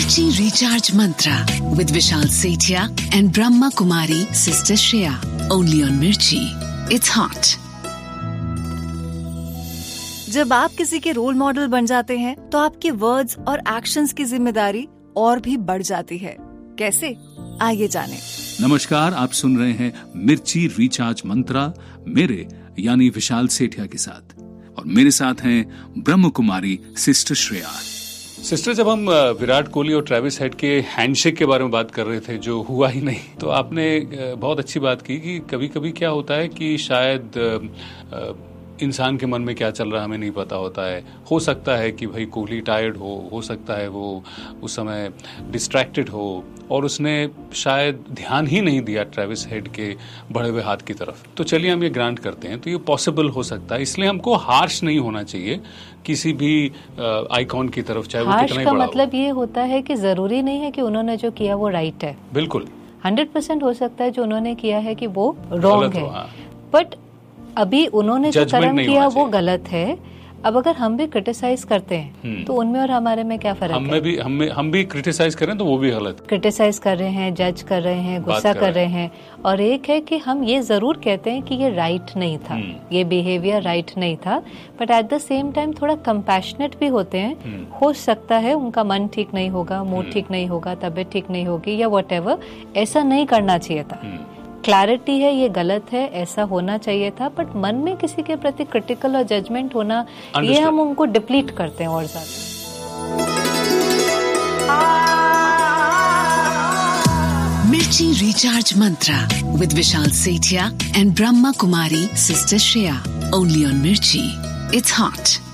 Mirchi Recharge Mantra with Vishal Sethia and Brahma Kumari Sister Shreya. Only on Mirchi. It's hot. जब आप किसी के role model बन जाते हैं तो आपके वर्ड्स और एक्शंस की जिम्मेदारी और भी बढ़ जाती है। कैसे? आइए जानें। नमस्कार, आप सुन रहे हैं मिर्ची रिचार्ज मंत्रा मेरे यानी विशाल सेठिया के साथ, और मेरे साथ हैं ब्रह्म कुमारी सिस्टर श्रेया। सिस्टर, जब हम विराट कोहली और ट्रेविस हेड के हैंडशेक के बारे में बात कर रहे थे जो हुआ ही नहीं, तो आपने बहुत अच्छी बात की कि कभी कभी क्या होता है कि शायद इंसान के मन में क्या चल रहा है हमें नहीं पता होता है। हो सकता है कि भाई कोहली टायर्ड हो सकता है वो उस समय डिस्ट्रैक्टेड हो और उसने शायद ध्यान ही नहीं दिया ट्रेविस हेड के बढ़े हुए हाथ की तरफ। तो चलिए हम ये ग्रांट करते हैं, तो ये पॉसिबल हो सकता है। इसलिए हमको हार्श नहीं होना चाहिए किसी भी आइकॉन की तरफ, चाहे वो कितना ही बड़ा हो। मतलब ये होता है कि जरूरी नहीं है कि उन्होंने जो किया वो राइट है। बिल्कुल 100% हो सकता है जो उन्होंने किया है कि वो रॉन्ग है, बट अभी उन्होंने जो कर्म किया वो गलत है। अब अगर हम भी क्रिटिसाइज करते हैं तो उनमें और हमारे में क्या फर्क है? हम भी क्रिटिसाइज करें तो वो भी गलत। क्रिटिसाइज कर रहे हैं, जज कर रहे हैं, गुस्सा कर रहे हैं, और एक है कि हम ये जरूर कहते हैं कि ये राइट नहीं था, ये बिहेवियर राइट नहीं था, but at the same time थोड़ा कंपैशनेट भी होते हैं। हो सकता है उनका मन ठीक नहीं होगा, मूड ठीक नहीं होगा, तबीयत ठीक नहीं होगी या व्हाटएवर, ऐसा नहीं करना चाहिए था। क्लैरिटी है ये गलत है, ऐसा होना चाहिए था, बट मन में किसी के प्रति क्रिटिकल और जजमेंट होना, ये हम उनको डिप्लीट करते हैं और ज्यादा। Mirchi Recharge Mantra with Vishal Sethia and Brahma Kumari Sister Shreya. Only on Mirchi. It's hot.